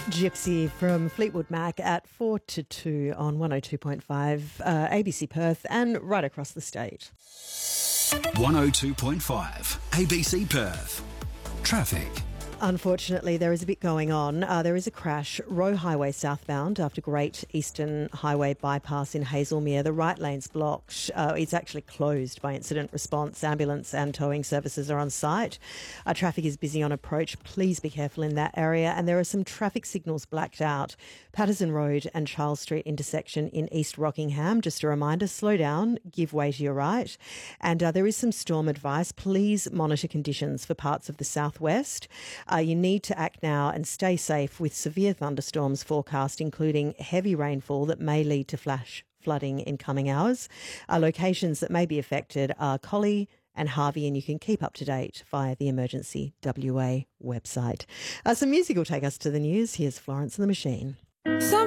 Gypsy from Fleetwood Mac at 4 to 2 on 102.5 ABC Perth and right across the state. 102.5 ABC Perth. Traffic. Unfortunately, there is a bit going on. There is a crash, Roe Highway southbound after Great Eastern Highway bypass in Hazelmere. The right lane's blocked. It's actually closed by incident response. Ambulance and towing services are on site. Traffic is busy on approach. Please be careful in that area. And there are some traffic signals blacked out. Patterson Road and Charles Street intersection in East Rockingham. Just a reminder, slow down, give way to your right. And there is some storm advice. Please monitor conditions for parts of the southwest. You need to act now and stay safe with severe thunderstorms forecast, including heavy rainfall that may lead to flash flooding in coming hours. Locations that may be affected are Collie and Harvey, and you can keep up to date via the Emergency WA website. Some music will take us to the news. Here's Florence and the Machine.